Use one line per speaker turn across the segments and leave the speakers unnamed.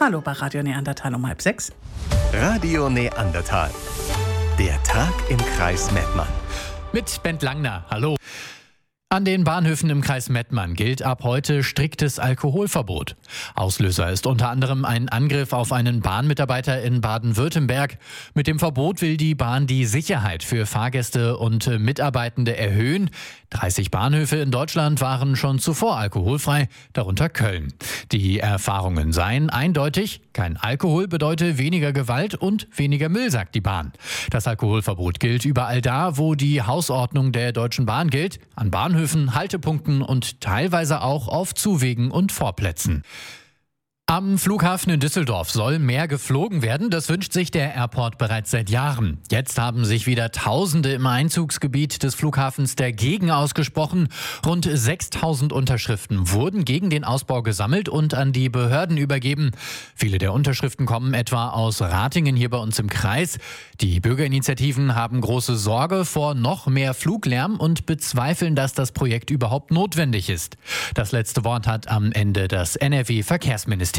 Hallo bei Radio Neandertal um 5:30.
Radio Neandertal. Der Tag im Kreis Mettmann.
Mit Bent Langner. Hallo. An den Bahnhöfen im Kreis Mettmann gilt ab heute striktes Alkoholverbot. Auslöser ist unter anderem ein Angriff auf einen Bahnmitarbeiter in Baden-Württemberg. Mit dem Verbot will die Bahn die Sicherheit für Fahrgäste und Mitarbeitende erhöhen. 30 Bahnhöfe in Deutschland waren schon zuvor alkoholfrei, darunter Köln. Die Erfahrungen seien eindeutig: kein Alkohol bedeutet weniger Gewalt und weniger Müll, sagt die Bahn. Das Alkoholverbot gilt überall da, wo die Hausordnung der Deutschen Bahn gilt, an Bahnhöfen, Haltepunkten und teilweise auch auf Zuwegen und Vorplätzen. Am Flughafen in Düsseldorf soll mehr geflogen werden. Das wünscht sich der Airport bereits seit Jahren. Jetzt haben sich wieder Tausende im Einzugsgebiet des Flughafens dagegen ausgesprochen. Rund 6.000 Unterschriften wurden gegen den Ausbau gesammelt und an die Behörden übergeben. Viele der Unterschriften kommen etwa aus Ratingen hier bei uns im Kreis. Die Bürgerinitiativen haben große Sorge vor noch mehr Fluglärm und bezweifeln, dass das Projekt überhaupt notwendig ist. Das letzte Wort hat am Ende das NRW-Verkehrsministerium.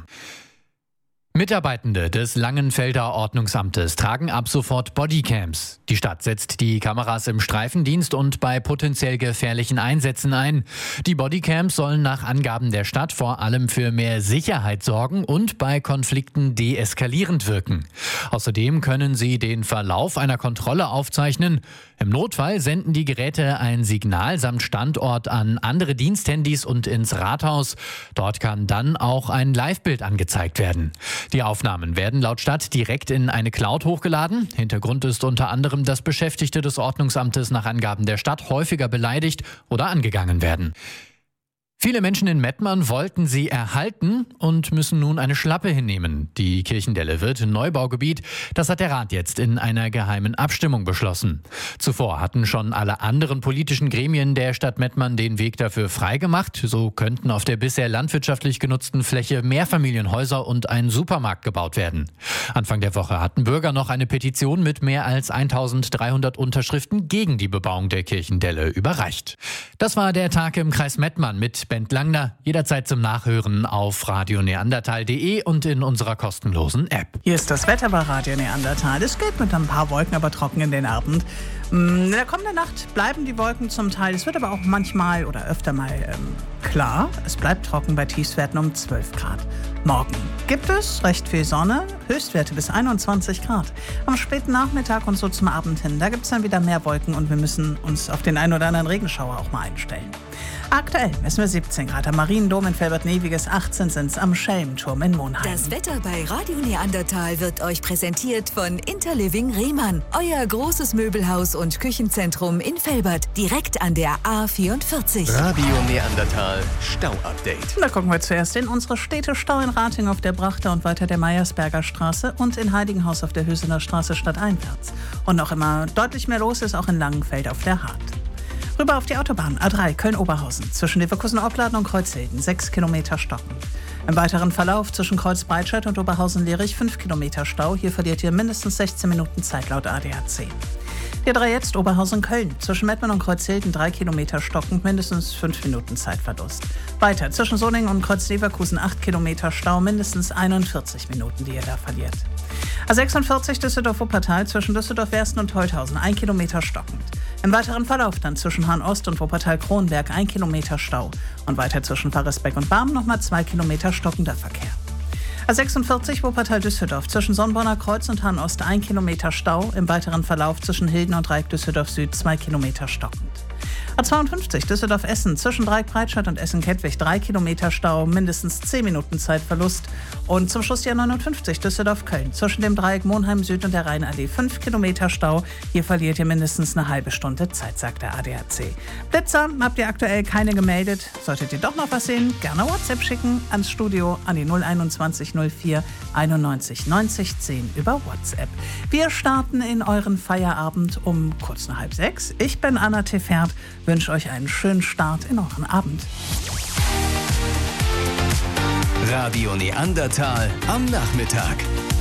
Mitarbeitende des Langenfelder Ordnungsamtes tragen ab sofort Bodycams. Die Stadt setzt die Kameras im Streifendienst und bei potenziell gefährlichen Einsätzen ein. Die Bodycams sollen nach Angaben der Stadt vor allem für mehr Sicherheit sorgen und bei Konflikten deeskalierend wirken. Außerdem können sie den Verlauf einer Kontrolle aufzeichnen. Im Notfall senden die Geräte ein Signal samt Standort an andere Diensthandys und ins Rathaus. Dort kann dann auch ein Livebild angezeigt werden. Die Aufnahmen werden laut Stadt direkt in eine Cloud hochgeladen. Hintergrund ist unter anderem, dass Beschäftigte des Ordnungsamtes nach Angaben der Stadt häufiger beleidigt oder angegangen werden. Viele Menschen in Mettmann wollten sie erhalten und müssen nun eine Schlappe hinnehmen. Die Kirchendelle wird Neubaugebiet. Das hat der Rat jetzt in einer geheimen Abstimmung beschlossen. Zuvor hatten schon alle anderen politischen Gremien der Stadt Mettmann den Weg dafür freigemacht. So könnten auf der bisher landwirtschaftlich genutzten Fläche Mehrfamilienhäuser und ein Supermarkt gebaut werden. Anfang der Woche hatten Bürger noch eine Petition mit mehr als 1.300 Unterschriften gegen die Bebauung der Kirchendelle überreicht. Das war der Tag im Kreis Mettmann mit Bent Langner, jederzeit zum Nachhören auf radioneandertal.de und in unserer kostenlosen App.
Hier ist das Wetter bei Radio Neandertal. Es geht mit ein paar Wolken, aber trocken in den Abend. In der kommenden Nacht bleiben die Wolken zum Teil. Es wird aber auch manchmal oder öfter mal klar. Es bleibt trocken bei Tiefstwerten um 12 Grad. Morgen gibt es recht viel Sonne, Höchstwerte bis 21 Grad. Am späten Nachmittag und so zum Abend hin, da gibt es dann wieder mehr Wolken und wir müssen uns auf den einen oder anderen Regenschauer auch mal einstellen. Aktuell messen wir 17 Grad am Mariendom in Velbert-Neviges, 18 sind es am Schelmenturm in Monheim.
Das Wetter bei Radio Neandertal wird euch präsentiert von Interliving Rehmann. Euer großes Möbelhaus und Küchenzentrum in Velbert, direkt an der A44.
Radio Neandertal Stau-Update.
Da gucken wir zuerst in unsere Städtestau in Rating auf der Brachter und weiter der Meiersberger Straße und in Heidinghaus auf der Hüsener Straße stadteinwärts. Und noch immer deutlich mehr los ist auch in Langenfeld auf der Hart. Rüber auf die Autobahn A3 Köln-Oberhausen zwischen Leverkusen-Opladen und Kreuzhilden 6 Kilometer stocken. Im weiteren Verlauf zwischen Kreuz-Breitscheid und Oberhausen-Lierich 5 Kilometer Stau. Hier verliert ihr mindestens 16 Minuten Zeit laut ADAC. Die 3 jetzt Oberhausen-Köln. Zwischen Mettmann und Kreuzhilden 3 Kilometer stockend, mindestens 5 Minuten Zeitverlust. Weiter zwischen Solingen und Kreuz-Leverkusen 8 Kilometer Stau, mindestens 41 Minuten, die ihr da verliert. A46 Düsseldorf-Wuppertal zwischen Düsseldorf-Wersten und Holthausen 1 Kilometer stockend. Im weiteren Verlauf dann zwischen Hahn-Ost und Wuppertal-Kronberg 1 Kilometer Stau. Und weiter zwischen Varresbeck und Barmen nochmal 2 Kilometer stockender Verkehr. A46 Wuppertal-Düsseldorf zwischen Sonnborner Kreuz und Hahn-Ost 1 Kilometer Stau. Im weiteren Verlauf zwischen Hilden und Dreieck Düsseldorf-Süd 2 Kilometer stockend. A52 Düsseldorf-Essen zwischen Dreieck-Breitscheid und Essen-Kettwig 3 Kilometer Stau, mindestens 10 Minuten Zeitverlust. Und zum Schluss die A59 Düsseldorf-Köln zwischen dem Dreieck Monheim-Süd und der Rheinallee 5 Kilometer Stau. Hier verliert ihr mindestens eine halbe Stunde Zeit, sagt der ADAC. Blitzer habt ihr aktuell keine gemeldet. Solltet ihr doch noch was sehen, gerne WhatsApp schicken ans Studio an die 021 04 91 90 10 über WhatsApp. Wir starten in euren Feierabend um kurz nach 5:30. Ich bin Anna Tefert, wünsche euch einen schönen Start in euren Abend.
Radio Neandertal am Nachmittag.